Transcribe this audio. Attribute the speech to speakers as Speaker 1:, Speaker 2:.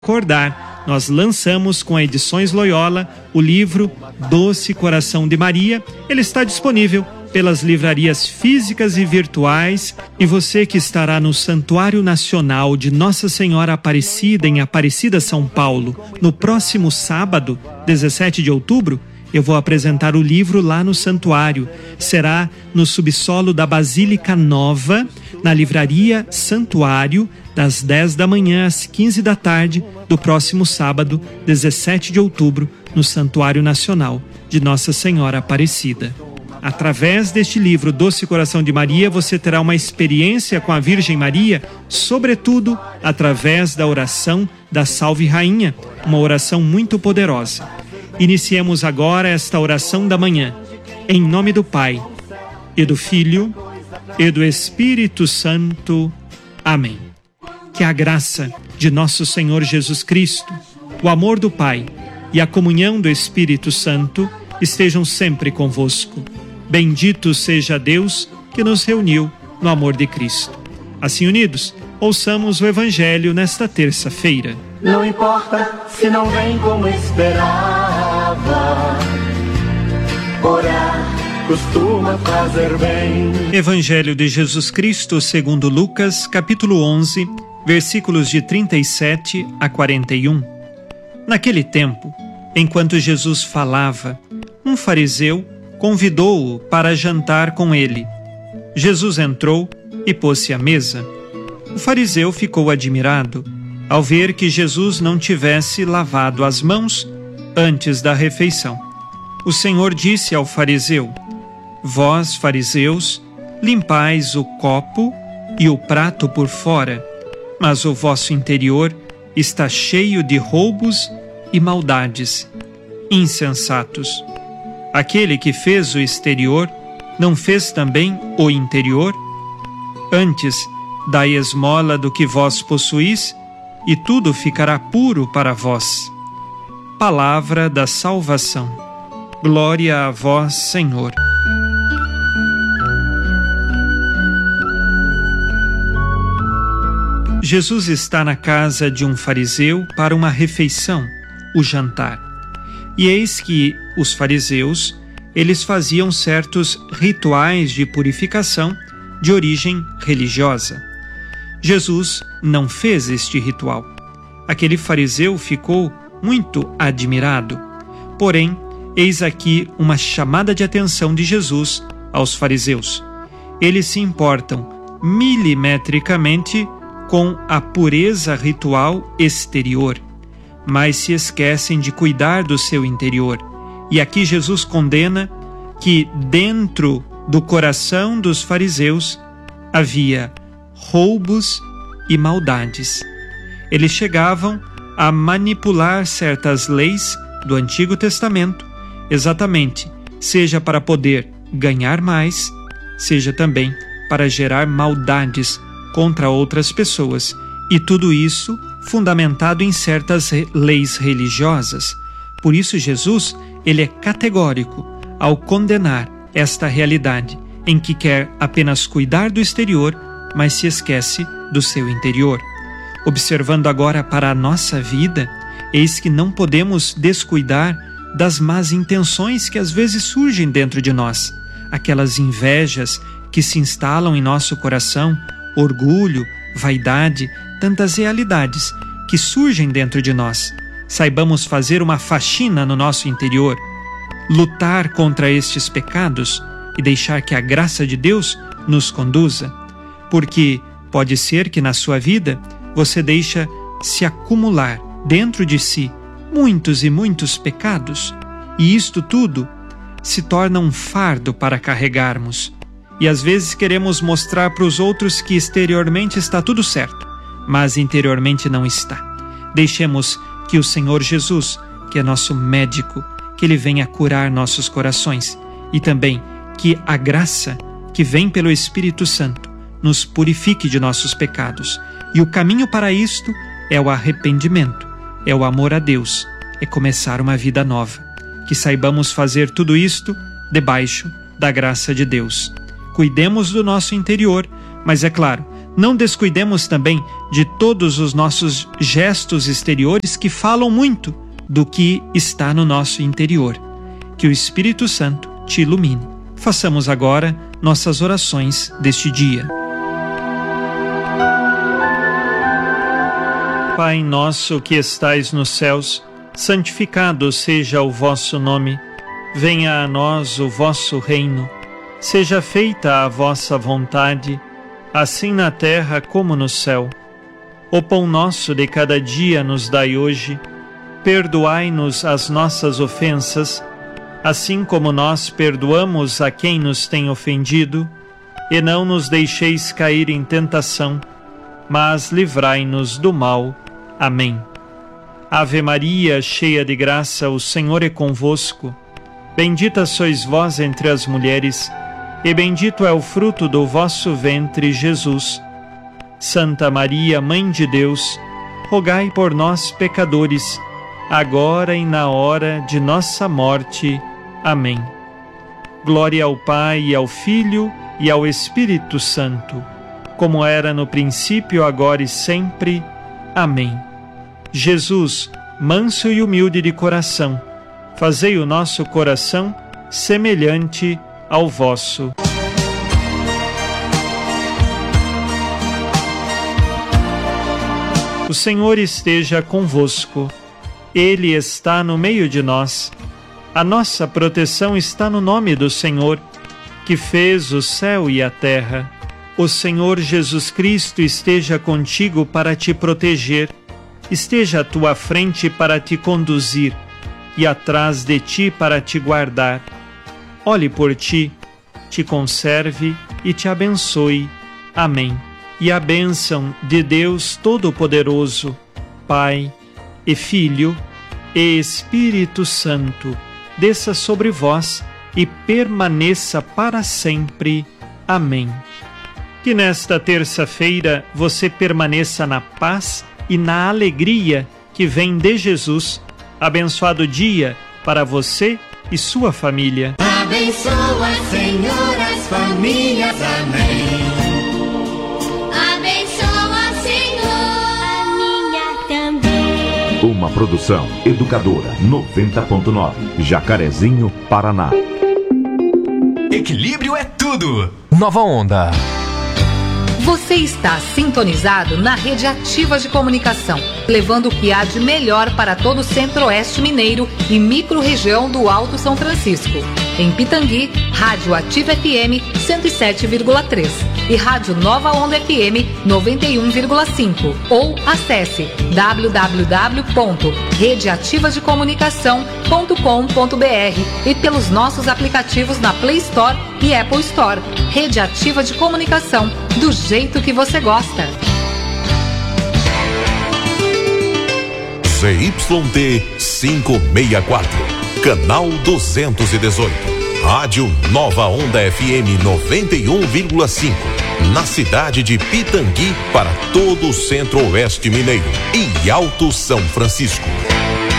Speaker 1: Recordar, nós lançamos com a Edições Loyola o livro Doce Coração de Maria. Ele está disponível pelas livrarias físicas e virtuais, e você que estará no Santuário Nacional de Nossa Senhora Aparecida, em Aparecida, São Paulo, no próximo sábado, 17 de outubro, eu vou apresentar o livro lá no santuário. Será no subsolo da Basílica Nova, na livraria Santuário, das 10 da manhã às 15 da tarde do próximo sábado, 17 de outubro, no Santuário Nacional de Nossa Senhora Aparecida. Através deste livro, Doce Coração de Maria, você terá uma experiência com a Virgem Maria, sobretudo através da oração da Salve Rainha, uma oração muito poderosa. Iniciemos agora esta oração da manhã, em nome do Pai, e do Filho, e do Espírito Santo. Amém. Que a graça de nosso Senhor Jesus Cristo, o amor do Pai e a comunhão do Espírito Santo estejam sempre convosco. Bendito seja Deus que nos reuniu no amor de Cristo. Assim unidos, ouçamos o Evangelho nesta terça-feira.
Speaker 2: Não importa se não vem como esperava, orar costuma fazer bem.
Speaker 1: Evangelho de Jesus Cristo segundo Lucas, capítulo 11, versículos de 37 a 41. Naquele tempo, enquanto Jesus falava, um fariseu convidou-o para jantar com ele. Jesus entrou e pôs-se à mesa. O fariseu ficou admirado ao ver que Jesus não tivesse lavado as mãos antes da refeição. O Senhor disse ao fariseu: Vós, fariseus, limpais o copo e o prato por fora, mas o vosso interior está cheio de roubos e maldades. Insensatos! Aquele que fez o exterior não fez também o interior? Antes, dai esmola do que vós possuís, e tudo ficará puro para vós. Palavra da salvação. Glória a vós, Senhor. Jesus está na casa de um fariseu para uma refeição, o jantar. E eis que os fariseus, eles faziam certos rituais de purificação de origem religiosa. Jesus não fez este ritual. Aquele fariseu ficou muito admirado. Porém, eis aqui uma chamada de atenção de Jesus aos fariseus. Eles se importam milimetricamente com a pureza ritual exterior, mas se esquecem de cuidar do seu interior. E aqui Jesus condena que dentro do coração dos fariseus havia roubos e maldades. Eles chegavam a manipular certas leis do Antigo Testamento, exatamente, seja para poder ganhar mais, seja também para gerar maldades contra outras pessoas, e tudo isso fundamentado em certas leis religiosas. Por isso Jesus, ele é categórico ao condenar esta realidade, em que quer apenas cuidar do exterior, mas se esquece do seu interior. Observando agora para a nossa vida, eis que não podemos descuidar das más intenções que às vezes surgem dentro de nós, aquelas invejas que se instalam em nosso coração, orgulho, vaidade, tantas realidades que surgem dentro de nós. Saibamos fazer uma faxina no nosso interior, lutar contra estes pecados e deixar que a graça de Deus nos conduza, porque pode ser que na sua vida você deixa se acumular dentro de si muitos e muitos pecados, e isto tudo se torna um fardo para carregarmos. E às vezes queremos mostrar para os outros que exteriormente está tudo certo, mas interiormente não está. Deixemos que o Senhor Jesus, que é nosso médico, que Ele venha curar nossos corações, e também que a graça que vem pelo Espírito Santo nos purifique de nossos pecados. E o caminho para isto é o arrependimento, é o amor a Deus, é começar uma vida nova. Que saibamos fazer tudo isto debaixo da graça de Deus. Cuidemos do nosso interior, mas é claro, Não descuidemos também de todos os nossos gestos exteriores que falam muito do que está no nosso interior. Que o Espírito Santo te ilumine. Façamos agora nossas orações deste dia. Pai nosso que estais nos céus, santificado seja o vosso nome. Venha a nós o vosso reino. Seja feita a vossa vontade, assim na terra como no céu. O pão nosso de cada dia nos dai hoje. Perdoai-nos as nossas ofensas, assim como nós perdoamos a quem nos tem ofendido. E não nos deixeis cair em tentação, mas livrai-nos do mal. Amém. Ave Maria, cheia de graça, o Senhor é convosco. Bendita sois vós entre as mulheres, e bendito é o fruto do vosso ventre, Jesus. Santa Maria, Mãe de Deus, rogai por nós, pecadores, agora e na hora de nossa morte. Amém. Glória ao Pai, e ao Filho, e ao Espírito Santo, como era no princípio, agora e sempre. Amém. Jesus, manso e humilde de coração, fazei o nosso coração semelhante ao vosso. O Senhor esteja convosco. Ele está no meio de nós. A nossa proteção está no nome do Senhor, que fez o céu e a terra. O Senhor Jesus Cristo esteja contigo para te proteger, esteja à tua frente para te conduzir e atrás de ti para te guardar. Olhe por ti, te conserve e te abençoe. Amém. E a bênção de Deus Todo-Poderoso, Pai e Filho e Espírito Santo, desça sobre vós e permaneça para sempre. Amém. Que nesta terça-feira você permaneça na paz e na alegria que vem de Jesus. Abençoado dia para você e sua família.
Speaker 3: Abençoa, Senhor, as famílias. Amém. Abençoa, Senhor, a minha também.
Speaker 4: Uma produção Educadora 90.9, Jacarezinho, Paraná.
Speaker 5: Equilíbrio é tudo. Nova Onda.
Speaker 6: Você está sintonizado na Rede Ativa de Comunicação, levando o que há de melhor para todo o Centro-Oeste Mineiro e micro-região do Alto São Francisco. Em Pitangui, Rádio Ativa FM 107,3 e Rádio Nova Onda FM 91,5. Ou acesse www.redeativadecomunicação.com.br e pelos nossos aplicativos na Play Store e Apple Store. Rede Ativa de Comunicação, do jeito que você gosta.
Speaker 7: ZYT 564, canal 218, Rádio Nova Onda FM 91,5, na cidade de Pitangui para todo o Centro-Oeste Mineiro e Alto São Francisco.